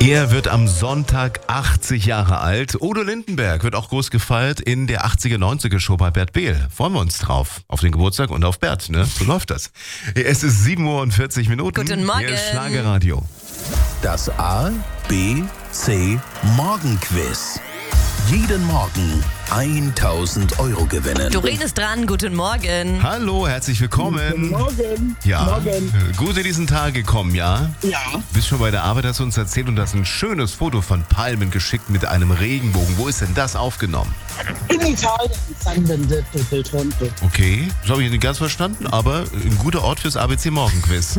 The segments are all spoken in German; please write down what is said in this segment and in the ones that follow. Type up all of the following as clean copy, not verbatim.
Er wird am Sonntag 80 Jahre alt. Udo Lindenberg wird auch groß gefeiert in der 80er-90er-Show bei Bert Behl. Freuen wir uns drauf. Auf den Geburtstag und auf Bert, ne? So läuft das. Es ist 7:40 Uhr. Guten Morgen. Hier ist Schlagerradio. Das A, B, C Morgenquiz. Jeden Morgen 1.000 Euro gewinnen. Doreen ist dran, guten Morgen. Hallo, herzlich willkommen. Guten Morgen. Ja, Morgen. gut in diesen Tag gekommen, ja? Ja. Bist schon bei der Arbeit, hast du uns erzählt und hast ein schönes Foto von Palmen geschickt mit einem Regenbogen. Wo ist denn das aufgenommen? In Italien, San Benedetto del Tronto. Okay, das habe ich nicht ganz verstanden, aber ein guter Ort fürs ABC-Morgenquiz.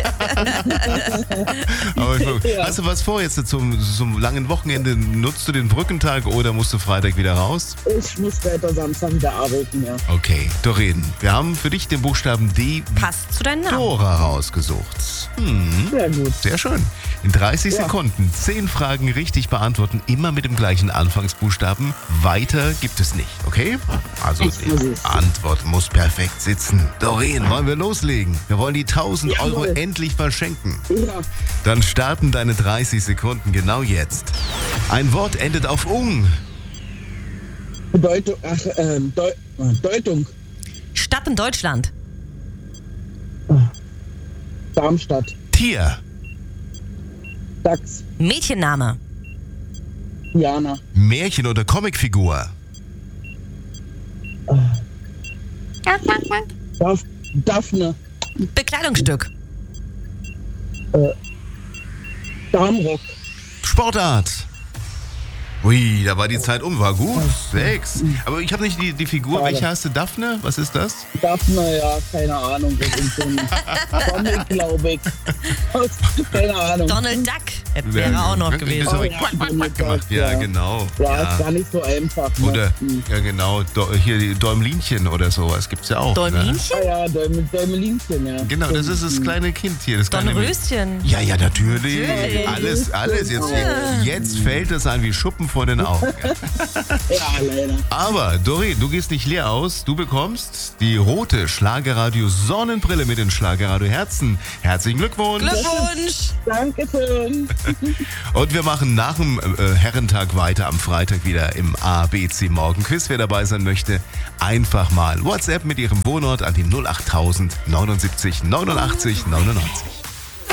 Aber Ja. hast du was vor jetzt zum langen Wochenende? Nutzt du den Brückentag oder musst du Freitag wieder raus? Ich muss weiter Samstag wieder arbeiten, ja. Okay, Doreen, wir haben für dich den Buchstaben D wie Passt zu deinem Namen. Dora rausgesucht. Sehr gut. Sehr schön. In 30 Ja. Sekunden 10 Fragen richtig beantworten, immer mit dem gleichen Anfangsbuchstaben. Weiter gibt es nicht, okay? Also Ich die versuch's. Antwort muss perfekt sitzen. Doreen, wollen wir loslegen? Wir wollen die 1.000 Euro Jawohl. endlich verschenken. Ja. Dann starten deine 30 Sekunden genau jetzt. Ein Wort endet auf ung. Bedeutung, Deutung. Stadt in Deutschland. Darmstadt. Tier. Dachs. Mädchenname. Jana. Märchen oder Comicfigur. Daphne. Bekleidungsstück. Darmrock. Sportart. Ui, da war die Zeit um, war gut. 6. Aber ich habe nicht die Figur. Schade. Welche hast du? Daphne? Was ist das? Daphne, ja, keine Ahnung. Das ist so ein Comic, glaube ich. Keine Ahnung. Donald Duck wäre auch noch Das gewesen. habe Oh ich ja, quack, quack, quack Donald gemacht. Duck, Ja, ja. genau. Ja, ist gar nicht so einfach. Ne? Oder, ja genau, hier die Däumlinchen oder sowas gibt's ja auch. Ne? Däumlinchen? Ah ja, Däumelinchen, ja. Genau, das ist das kleine Kind hier. Das kleine Dornröschen. Ja, ja, natürlich. Natürlich. Alles. Jetzt fällt es ein wie Schuppen vor den Augen. Ja, leider. Aber, Doreen, du gehst nicht leer aus. Du bekommst die rote Schlagerradio Sonnenbrille mit den Schlagerradio Herzen. Herzlichen Glückwunsch. Glückwunsch. Dankeschön. Und wir machen nach dem Herrentag weiter am Freitag wieder im ABC Morgenquiz. Wer dabei sein möchte, einfach mal WhatsApp mit Ihrem Wohnort an die 08000 79 89 99.